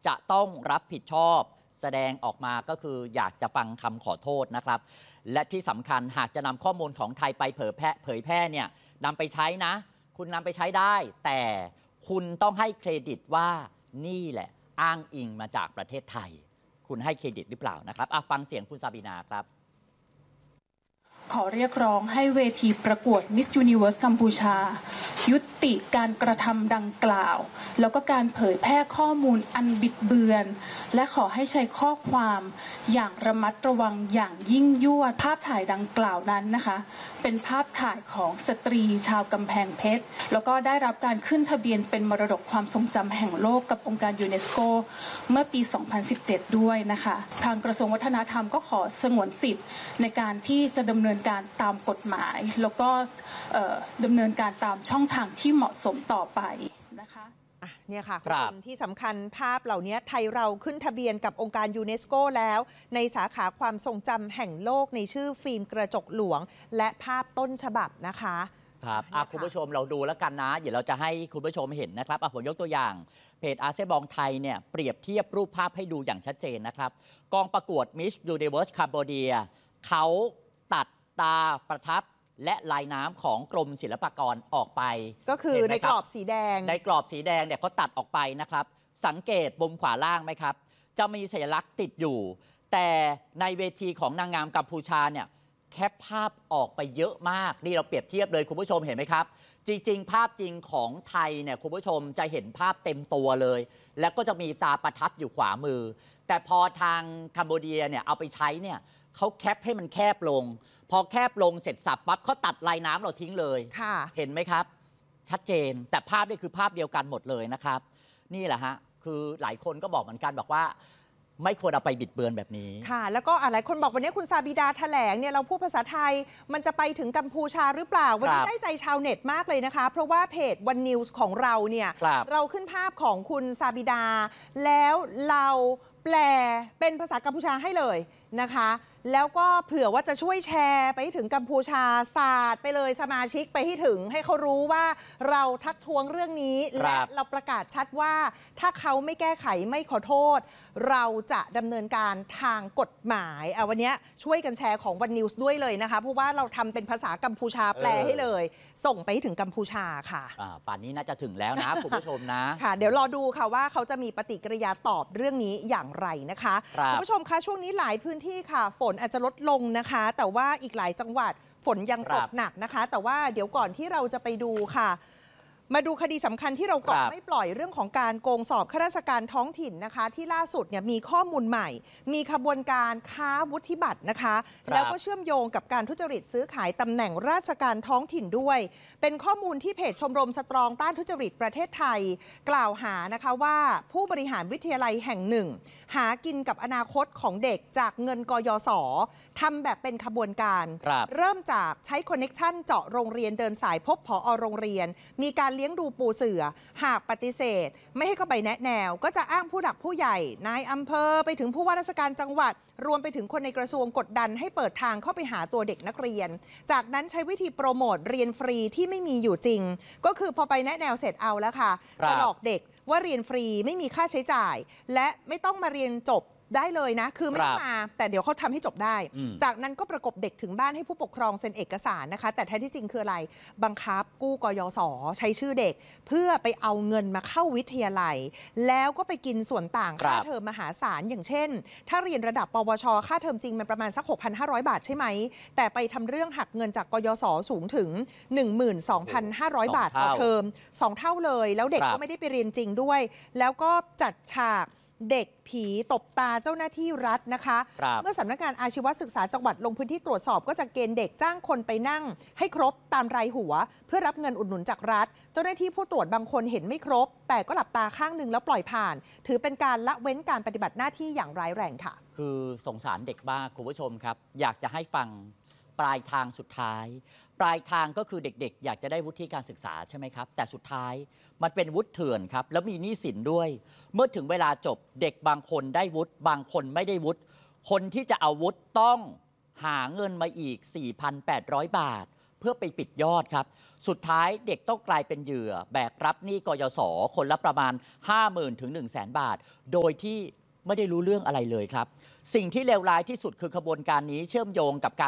จะต้องรับผิดชอบแสดงออกมาก็คืออยากจะฟังคำขอโทษนะครับและที่สำคัญหากจะนำข้อมูลของไทยไปเผยแพร่เนี่ยนำไปใช้นะคุณนำไปใช้ได้แต่คุณต้องให้เครดิตว่านี่แหละอ้างอิงมาจากประเทศไทยคุณให้เครดิตหรือเปล่านะครับฟังเสียงคุณซาบีนาครับขอเรียกร้องให้เวทีประกวด Miss Universe กัมพูชายุติการกระทำดังกล่าวแล้วก็การเผยแพร่ข้อมูลอันบิดเบือนและขอให้ใช้ข้อความอย่างระมัดระวังอย่างยิ่งยวดภาพถ่ายดังกล่าวนั้นนะคะเป็นภาพถ่ายของสตรีชาวกำแพงเพชรแล้วก็ได้รับการขึ้นทะเบียนเป็นมรดกความทรงจำแห่งโลกกับองค์การยูเนสโกเมื่อปี 2017 ด้วยนะคะทางกระทรวงวัฒนธรรมก็ขอสงวนสิทธิ์ในการที่จะดำเนินการตามกฎหมายแล้วก็ดำเนินการตามช่องทางที่เหมาะสมต่อไปนะคะเนี่ยค่ะคุณผู้ชมที่สำคัญภาพเหล่านี้ไทยเราขึ้นทะเบียนกับองค์การยูเนสโกแล้วในสาขาความทรงจำแห่งโลกในชื่อฟิล์มกระจกหลวงและภาพต้นฉบับนะคะครับคุณผู้ชมเราดูแล้วกันนะเดี๋ยวเราจะให้คุณผู้ชมเห็นนะครับผมยกตัวอย่างเพจอาเซียบองไทยเนี่ยเปรียบเทียบรูปภาพให้ดูอย่างชัดเจนนะครับกองประกวด Miss Universe Cambodia เขาตัดตาประทับและลายน้ำของกรมศิลปากรออกไปก็คือในกรอบสีแดงในกรอบสีแดงเนี่ยเขาตัดออกไปนะครับสังเกตมุมขวาล่างไหมครับจะมีสัญลักษณ์ติดอยู่แต่ในเวทีของนางงามกัมพูชาเนี่ยแคปภาพออกไปเยอะมากนี่เราเปรียบเทียบเลยคุณผู้ชมเห็นไหมครับจริงๆภาพจริงของไทยเนี่ยคุณผู้ชมจะเห็นภาพเต็มตัวเลยแล้วก็จะมีตาประทับอยู่ขวามือแต่พอทางคัมโบเดียเนี่ยเอาไปใช้เนี่ยเขาแคปให้มันแคบลงพอแคบลงเสร็จสับปั๊บเขาตัดลายน้ำเราทิ้งเลยเห็นไหมครับชัดเจนแต่ภาพนี่คือภาพเดียวกันหมดเลยนะครับนี่แหละฮะคือหลายคนก็บอกเหมือนกันบอกว่าไม่ควรเอาไปบิดเบือนแบบนี้ค่ะแล้วก็หลายคนบอกวันนี้คุณซาบิดาแถลงเนี่ยเราพูดภาษาไทยมันจะไปถึงกัมพูชาหรือเปล่าวันนี้ได้ใจชาวเน็ตมากเลยนะคะเพราะว่าเพจวันนิวส์ของเราเนี่ยเราขึ้นภาพของคุณซาบิดาแล้วเราแปลเป็นภาษากัมพูชาให้เลยนะคะแล้วก็เผื่อว่าจะช่วยแชร์ไปถึงกัมพูชาศาสตร์ไปเลยสมาชิกไปให้ถึงให้เขารู้ว่าเราทักท้วงเรื่องนี้และเราประกาศชัดว่าถ้าเขาไม่แก้ไขไม่ขอโทษเราจะดำเนินการทางกฎหมายวันนี้ช่วยกันแชร์ของวันนิวส์ด้วยเลยนะคะเพราะว่าเราทำเป็นภาษากัมพูชาแปลให้เลยส่งไปถึงกัมพูชาค่ะป่านนี้น่าจะถึงแล้วนะ คุณผู้ชมนะค่ะเดี๋ยวรอดูค่ะว่าเขาจะมีปฏิกิริยาตอบเรื่องนี้อย่างไรนะคะคุณผู้ชมคะช่วงนี้หลายพื้นที่ค่ะฝนอาจจะลดลงนะคะแต่ว่าอีกหลายจังหวัดฝนยังตกหนักนะคะแต่ว่าเดี๋ยวก่อนที่เราจะไปดูค่ะมาดูคดีสำคัญที่เราเกาะไม่ปล่อยเรื่องของการโกงสอบข้าราชการท้องถิ่นนะคะที่ล่าสุดเนี่ยมีข้อมูลใหม่มีขบวนการค้าวุฒิบัตรนะคะแล้วก็เชื่อมโยงกับการทุจริตซื้อขายตำแหน่งราชการท้องถิ่นด้วยเป็นข้อมูลที่เพจชมรมสตรองต้านทุจริตประเทศไทยกล่าวหานะคะว่าผู้บริหารวิทยาลัยแห่งหนึ่งหากินกับอนาคตของเด็กจากเงินกยศทำแบบเป็นขบวนการเริ่มจากใช้คอนเน็กชันเจาะโรงเรียนเดินสายพบผอ.โรงเรียนมีการเลี้ยงดูปูเสือหากปฏิเสธไม่ให้เข้าไปแนะแนวก็จะอ้างผู้หลักผู้ใหญ่นายอำเภอไปถึงผู้ว่าราชการจังหวัดรวมไปถึงคนในกระทรวงกดดันให้เปิดทางเข้าไปหาตัวเด็กนักเรียนจากนั้นใช้วิธีโปรโมทเรียนฟรีที่ไม่มีอยู่จริงก็คือพอไปแนะแนวเสร็จเอาแล้วค่ะจะหลอกเด็กว่าเรียนฟรีไม่มีค่าใช้จ่ายและไม่ต้องมาเรียนจบได้เลยนะคือไม่ต้องมาแต่เดี๋ยวเขาทำให้จบได้จากนั้นก็ประกบเด็กถึงบ้านให้ผู้ปกครองเซ็นเอกสารนะคะแต่แท้ที่จริงคืออะไรบังคับกู้กยศใช้ชื่อเด็กเพื่อไปเอาเงินมาเข้าวิทยาลัยแล้วก็ไปกินส่วนต่างค่าเทอมมหาศาลอย่างเช่นถ้าเรียนระดับปวชค่าเทอมจริงมันประมาณสัก 6,500 บาทใช่ไหมแต่ไปทำเรื่องหักเงินจากกยศสูงถึง 12,500 บาทต่อเทอม2 เท่าเลยแล้วเด็กก็ไม่ได้ไปเรียนจริงด้วยแล้วก็จัดฉากเด็กผีตบตาเจ้าหน้าที่รัฐนะคะเมื่อสำนักงานอาชีวศึกษาจังหวัดลงพื้นที่ตรวจสอบก็จะเกณฑ์เด็กจ้างคนไปนั่งให้ครบตามรายหัวเพื่อรับเงินอุดหนุนจากรัฐเจ้าหน้าที่ผู้ตรวจบางคนเห็นไม่ครบแต่ก็หลับตาข้างหนึ่งแล้วปล่อยผ่านถือเป็นการละเว้นการปฏิบัติหน้าที่อย่างร้ายแรงค่ะคือสงสารเด็กบ้างคุณผู้ชมครับอยากจะให้ฟังปลายทางสุดท้ายปลายทางก็คือเด็กๆอยากจะได้วุฒิการศึกษาใช่ไหมครับแต่สุดท้ายมันเป็นวุฒิเถื่อนครับแล้วมีหนี้สินด้วยเมื่อถึงเวลาจบเด็กบางคนได้วุฒิบางคนไม่ได้วุฒิคนที่จะเอาวุฒิต้องหาเงินมาอีก 4,800 บาทพื่อไปปิดยอดครับสุดท้ายเด็กต้องกลายเป็นเหยื่อแบกรับหนี้กยศคนละประมาณ 50,000 ถึง 100,000 บาทโดยที่ไม่ได้รู้เรื่องอะไรเลยครับสิ่งที่เลวร้ายที่สุดคือขบวนการนี้เชื่อมโยงกับการ